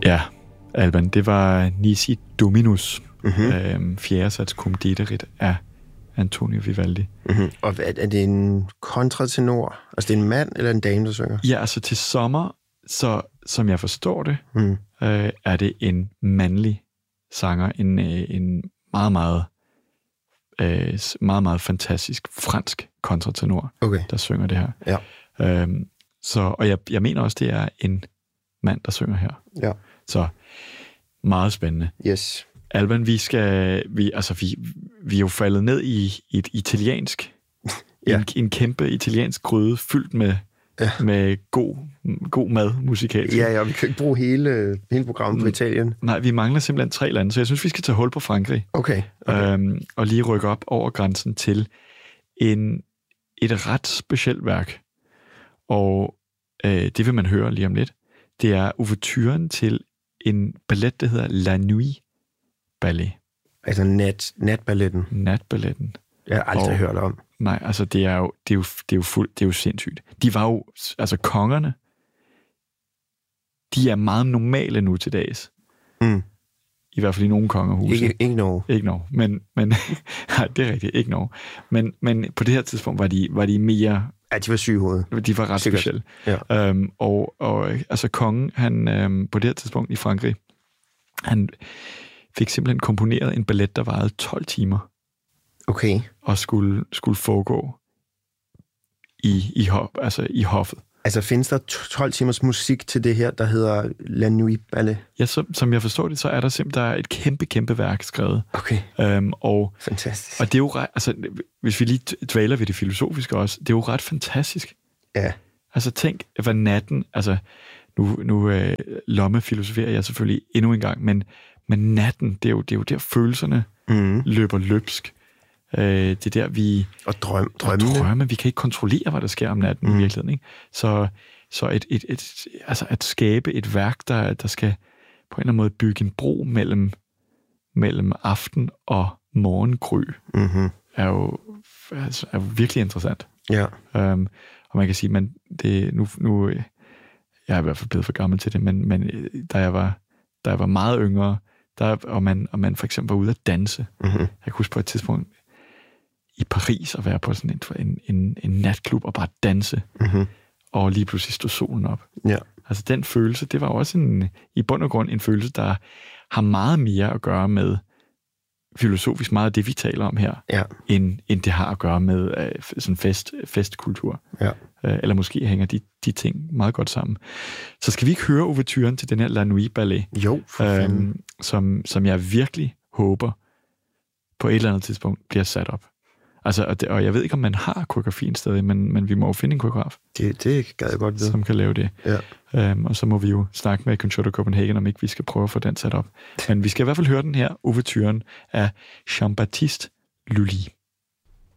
Ja, Alban, det var Nisi Dominus, fjerde sats cum dederit af Antonio Vivaldi. Mm-hmm. Og er det en kontratenor? Altså det er en mand eller en dame, der synger? Ja, altså til sommer, så som jeg forstår det, er det en mandlig sanger, en meget, meget fantastisk fransk kontratenor, der synger det her. Ja. Og jeg mener også, det er en mand, der synger her. Ja. Så meget spændende. Yes. Alban, vi er jo faldet ned i et italiensk, en kæmpe italiensk gryde, fyldt med god mad musikalt. Ja, vi kan ikke bruge hele programmet på Italien. Nej, vi mangler simpelthen 3 lande, så jeg synes, vi skal tage hul på Frankrig. Okay. Og lige rykke op over grænsen til et ret specielt værk. Og det vil man høre lige om lidt. Det er ouverturen til en ballet, der hedder La Nuit Ballet. Altså natballetten. Natballetten. Jeg har aldrig hørt om. Nej, altså det er jo sindssygt. De var jo, altså kongerne, de er meget normale nu til dags. I hvert fald i nogle kongehuse. Ikke Norge. Ikke Norge, men nej, det er rigtigt, ikke Norge. Men på det her tidspunkt var de mere... Ja, de var syge i hovedet. De var ret specielle. Ja. Og altså kongen, han på det her tidspunkt i Frankrig, han fik simpelthen komponeret en ballet, der varede 12 timer. Okay. Og skulle foregå i hoffet. Altså findes der 12 timers musik til det her, der hedder La Nuit Ballet? Ja, som jeg forstår det, så er der simpelthen et kæmpe værk skrevet. Okay. Fantastisk. Og det er jo altså, hvis vi lige dvæler ved det filosofiske også, det er jo ret fantastisk. Ja. Altså tænk, hvad natten, altså nu lommefilosoferer jeg selvfølgelig endnu en gang, men natten, det er jo der følelserne løber løbsk. Det er der, vi... Og drømme. Vi kan ikke kontrollere, hvad der sker om natten i virkeligheden. Ikke? Så at skabe et værk, der skal på en eller anden måde bygge en bro mellem aften og morgengry, er jo virkelig interessant. Ja. Og man kan sige, nu jeg er i hvert fald blevet for gammel til det, men da jeg var meget yngre, og man for eksempel var ude at danse. Jeg kan huske på et tidspunkt i Paris at være på sådan en natklub og bare danse, og lige pludselig stod solen op. Ja. Altså den følelse, det var også i bund og grund en følelse, der har meget mere at gøre med filosofisk meget af det, vi taler om her, end det har at gøre med sådan festkultur. Ja. Eller måske hænger de ting meget godt sammen. Så skal vi ikke høre ouverturen til den her La Nuit Ballet? Jo, som jeg virkelig håber på et eller andet tidspunkt bliver sat op. Altså, og jeg ved ikke, om man har koreografien stadig, men vi må jo finde en koreograf. Det gad jeg godt vide. Som kan lave det. Ja. Og så må vi jo snakke med Concerto Copenhagen, om ikke vi skal prøve at få den sat op. Men vi skal i hvert fald høre den her ouverturen af Jean-Baptiste Lully.